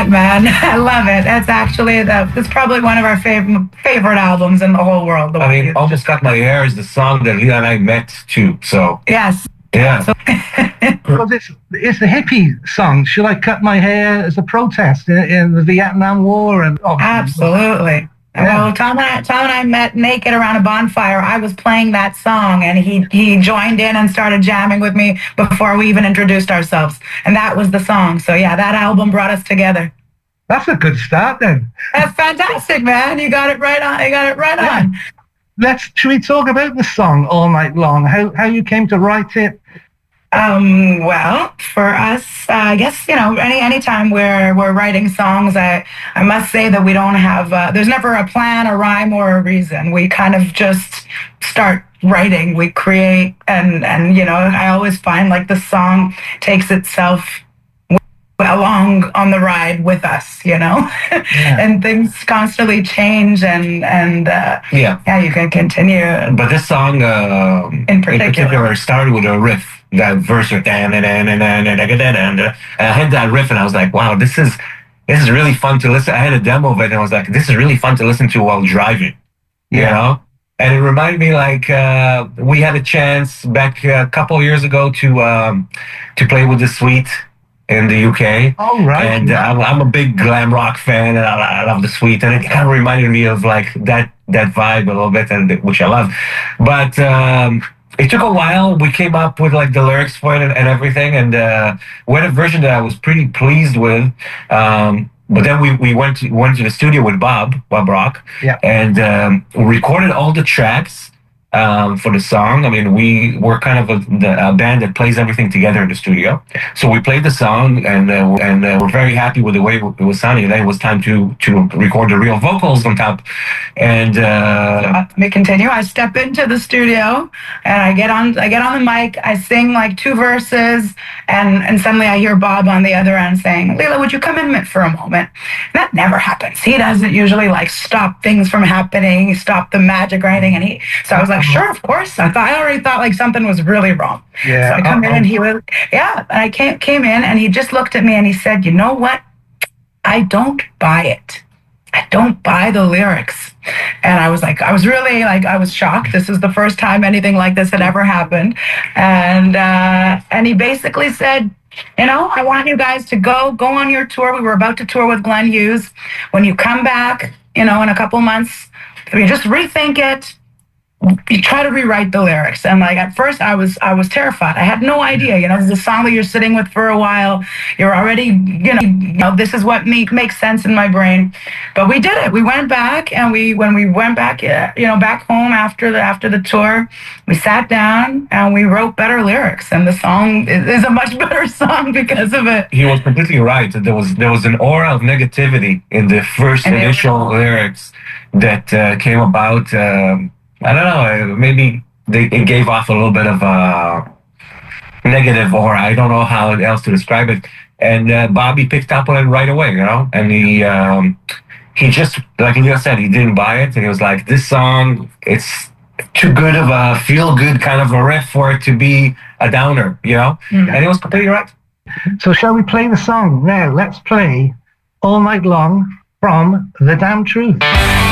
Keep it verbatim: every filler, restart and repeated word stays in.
that, man. I love it. That's actually the. It's probably one of our favorite favorite albums in the whole world. I mean, Almost Cut My Hair is the song that Leah and I met to. So yes. Yeah. So, because it's, it's the hippie song. Should I cut my hair as a protest in, in the Vietnam War? And oh, absolutely. Yeah. Well, Tom and I, Tom and I met naked around a bonfire. I was playing that song, and he he joined in and started jamming with me before we even introduced ourselves. And that was the song. So yeah, that album brought us together. That's a good start, then. That's fantastic, man. You got it right on. You got it right yeah. on. Let's. Should we talk about the song All Night Long? How how you came to write it? Um, well, for us, uh, I guess, you know, any any time we're we're writing songs, I I must say that we don't have. Uh, there's never a plan, a rhyme, or a reason. We kind of just start writing. We create, and and you know, I always find like the song takes itself along on the ride with us, you know, yeah. and things constantly change, and and uh, yeah, yeah, you can continue. But this song, uh, in particular, in particular, started with a riff. That verse with and and and and and and I had that riff, and I was like, wow, this is this is really fun to listen. I had a demo of it, and I was like, this is really fun to listen to while driving, you yeah. know. And it reminded me like uh, we had a chance back a couple of years ago to um, to play with The Sweet in the U K. Oh, right. And uh, I'm, I'm a big glam rock fan, and I, I love The Sweet, and it kind of reminded me of like that that vibe a little bit, and which I love. But um, it took a while. We came up with like the lyrics for it and, and everything, and uh, we had a version that I was pretty pleased with. Um, but then we, we went to, went to the studio with Bob, Bob Rock, yeah. and um, recorded all the tracks um, for the song. I mean, we were kind of a, the, a band that plays everything together in the studio. So we played the song, and uh, and uh, we're very happy with the way it was sounding. And then it was time to to record the real vocals on top. And uh, let me continue. I step into the studio, and I get on. I get on the mic. I sing like two verses, and and suddenly I hear Bob on the other end saying, "Leila, would you come in for a moment?" And that never happens. He doesn't usually like stop things from happening, stop the magic or anything. And he, so I was like, sure, of course. I thought I already thought like something was really wrong. Yeah. So I come Uh-oh. in, and he was, yeah. And I came came in, and he just looked at me, and he said, "You know what? I don't buy it. I don't buy the lyrics." And I was like, I was really like, I was shocked. This is the first time anything like this had ever happened. And uh, and he basically said, you know, I want you guys to go go on your tour. We were about to tour with Glenn Hughes. When you come back, you know, in a couple months, I mean, just rethink it. You try to rewrite the lyrics. And like at first I was I was terrified. I had no idea, you know, this is a song that you're sitting with for a while. You're already, you know, you know this is what make, makes sense in my brain. But we did it. We went back, and we when we went back, you know, back home after the after the tour, we sat down and we wrote better lyrics. And the song is, is a much better song because of it. He was completely right. There was there was an aura of negativity in the first and initial lyrics that uh, came about. Um, I don't know, maybe they, it gave off a little bit of a negative aura. I don't know how else to describe it. And uh, Bobby picked up on it right away, you know? And he um, he just, like you said, he didn't buy it. And he was like, this song, it's too good of a feel-good kind of a riff for it to be a downer, you know? Mm-hmm. And he was completely right. So shall we play the song? Now, let's play All Night Long from The Damn Truth.